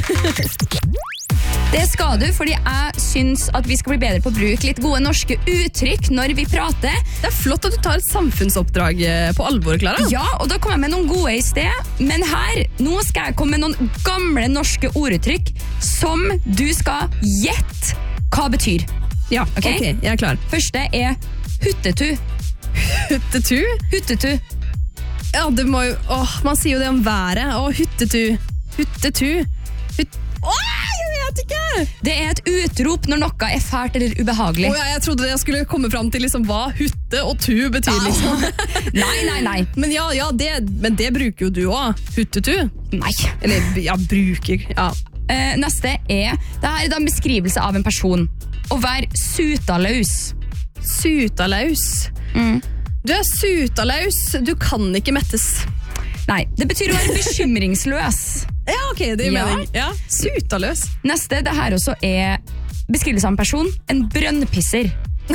Det skal du, fordi jeg synes at vi skal bli bedre på å bruke litt gode norske uttrykk når vi prater. Det er flott at du tar et samfunnsoppdrag på alvor, Clara. Ja, og da kom jeg med noen gode i sted. Men nå skal jeg komme med noen gamle norske orduttrykk som du skal gjette hva betyr. Ja, ok, jeg er klar. Første er huttetu. Huttetu? Huttetu. Ja, det må jo... man sier jo det om været. Huttetu. Huttetu. Jeg vet ikke! Det er et utrop når noe er fælt eller ubehagelig. Jeg trodde jeg skulle komme fram til liksom, hva hutte og tu betyr. Liksom. Nei. Men det bruker jo du også. Huttetu? Nei. Eller, bruker. Ja. Neste er, det her er da en beskrivelse av en person. Å være sutalaus. Sutalaus? Du er sutalaus, du kan ikke mettes. Nei, det betyr å være bekymringsløs. Ja, ok, det gir mening. Ja, sutaløs. Neste, det her også er beskrivelse av en person. En brønnpisser.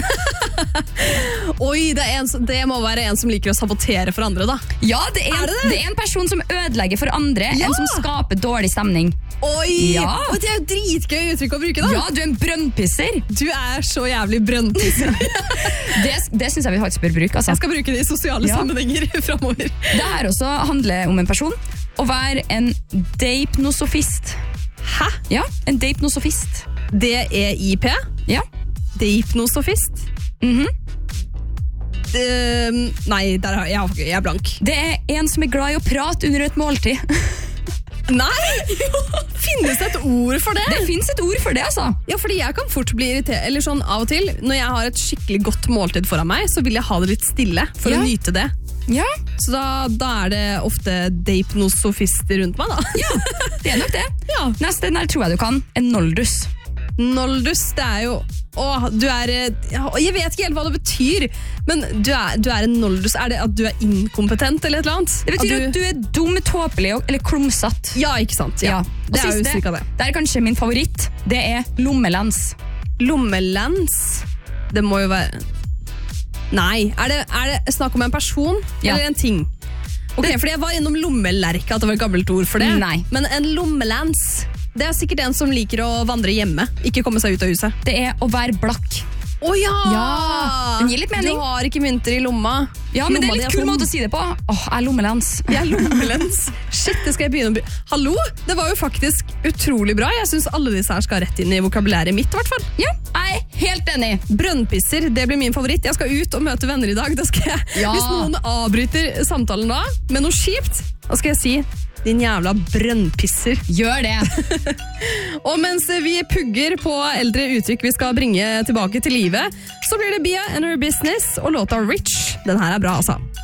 Oi, det må være en som liker å sabotere for andre, da. Ja, det er en person som ødelegger for andre, en som skaper dårlig stemning. Oi, og det er jo dritgøy uttrykk å bruke, da. Ja, du er en brønnpisser. Du er så jævlig brønnpisser. det synes jeg vi faktisk bør bruke. Altså. Jeg skal bruke det i sosiale sammenhenger fremover. Det her også handler om en person. Å være en deipnosofist. Hæ? Ja, en deipnosofist. D-E-I-P? Ja. Deipnosofist? Nei, jeg er blank. Det er en som er glad i å prate under et måltid. Nei! Finnes det et ord for det? Det finnes et ord for det, altså. Ja, fordi jeg kan fort bli irritert. Eller sånn av og til, når jeg har et skikkelig godt måltid foran meg, så vil jeg ha det litt stille for å nyte det. Ja. Så da er det ofte deipnosofister rundt meg, da. Ja, det er nok det. Ja. Neste, den tror jeg du kan. En noldus. Noldus, det er jo... jeg vet ikke helt hva det betyr, men du er en noldus. Er det at du er inkompetent eller et eller annet? Det betyr at du er dum, tåpelig eller klumsatt. Ja, ikke sant? Ja. Det er jo cirka det. Det er kanskje min favoritt. Det er lommelens. Lommelens? Det må jo være... Nei, er det snakk om en person eller en ting? Ok, fordi jeg var innom lommelerke, at det var et gammelt ord for det. Nei. Men en lommelens, det er sikkert en som liker å vandre hjemme, ikke komme seg ut av huset. Det er å være blakk. Ja! Den gir litt mening. Du har ikke mynter i lomma. Ja, men det er litt kul måte å si det på. Jeg er lommelens. Jeg er lommelens. Shit, det skal jeg begynne å bruke. Hallo, det var jo faktisk utrolig bra. Jeg synes alle disse her skal rett inn i vokabulæret mitt, i hvert fall. Ja, jeg er helt enig. Brønnpisser, det blir min favoritt. Jeg skal ut og møte venner i dag. Da skal jeg, hvis noen avbryter samtalen da, med noe kjipt, da skal jeg si, din jævla brønnpisser. Gjør det. Og mens vi pugger på eldre uttrykk vi skal bringe tilbake til livet, så blir det Bia and Her Business og låta Rich. Den her er bra, altså.